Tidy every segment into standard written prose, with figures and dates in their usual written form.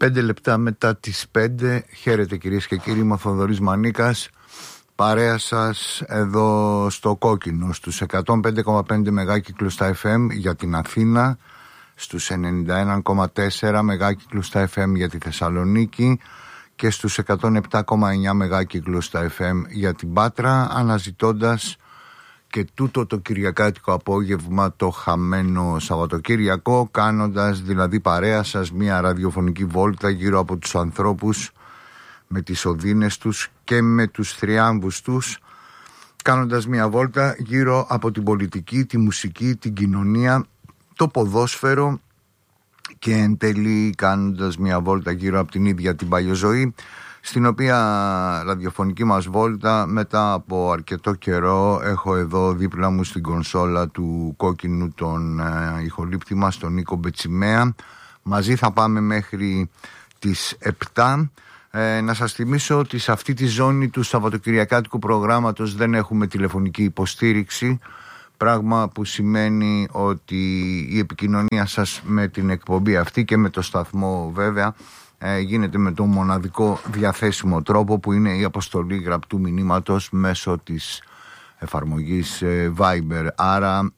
5 λεπτά μετά τις 5. Χαίρετε κυρίες και κύριοι, είμαι ο Θοδωρής Μανίκας. Παρέα σας εδώ στο Κόκκινο, στους 105,5 μεγάκυκλους στα FM για την Αθήνα, στους 91,4 μεγάκυκλους στα FM για τη Θεσσαλονίκη και στους 107,9 μεγάκυκλους στα FM για την Πάτρα, αναζητώντας και τούτο το κυριακάτικο απόγευμα το χαμένο Σαββατοκύριακο, κάνοντας δηλαδή παρέα σας μια ραδιοφωνική βόλτα γύρω από τους ανθρώπους με τις οδύνες τους και με τους θριάμβους τους, κάνοντας μια βόλτα γύρω από την πολιτική, τη μουσική, την κοινωνία, το ποδόσφαιρο και εν τέλει κάνοντας μια βόλτα γύρω από την ίδια την παλιοζωή, στην οποία ραδιοφωνική μας βόλτα μετά από αρκετό καιρό έχω εδώ δίπλα μου στην κονσόλα του Κόκκινου τον ηχολήπτη μας, τον Νίκο Μπετσιμέα. Μαζί θα πάμε μέχρι τις 7. Να σας θυμίσω ότι σε αυτή τη ζώνη του Σαββατοκυριακάτικου προγράμματος δεν έχουμε τηλεφωνική υποστήριξη, πράγμα που σημαίνει ότι η επικοινωνία σας με την εκπομπή αυτή και με το σταθμό βέβαια γίνεται με τον μοναδικό διαθέσιμο τρόπο, που είναι η αποστολή γραπτού μηνύματος μέσω της εφαρμογής Viber. Άρα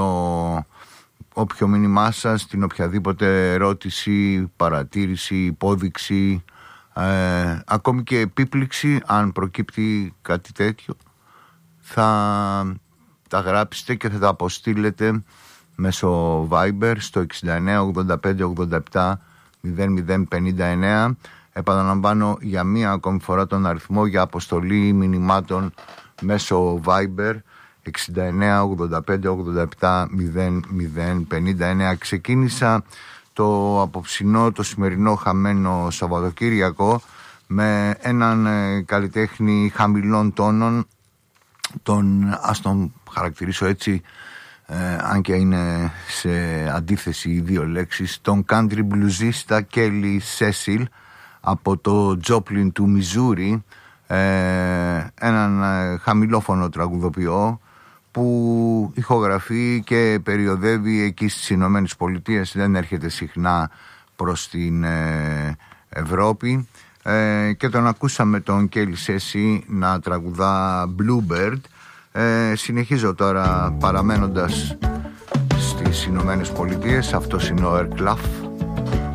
όποιο μήνυμά σας, την οποιαδήποτε ερώτηση, παρατήρηση, υπόδειξη, ακόμη και επίπληξη, αν προκύπτει κάτι τέτοιο, θα τα γράψετε και θα τα αποστείλετε μέσω Viber στο 69 85 87 0059. Επαναλαμβάνω για μία ακόμη φορά τον αριθμό για αποστολή μηνυμάτων μέσω Viber 69 85 87 0059. Ξεκίνησα το απόψινό, το σημερινό χαμένο Σαββατοκύριακο με έναν καλλιτέχνη χαμηλών τόνων, ας τον χαρακτηρίσω έτσι, αν και είναι σε αντίθεση οι δύο λέξεις, τον country bluesista Kelly Cecil από το Joplin του Μιζούρι, έναν χαμηλόφωνο τραγουδοποιό που ηχογραφεί και περιοδεύει εκεί στις Ηνωμένες Πολιτείες, δεν έρχεται συχνά προς την Ευρώπη, και τον ακούσαμε τον Kelly Cecil να τραγουδά Bluebird. Συνεχίζω τώρα παραμένοντας στις Ηνωμένες Πολιτείες. Αυτός είναι ο Air Cluff.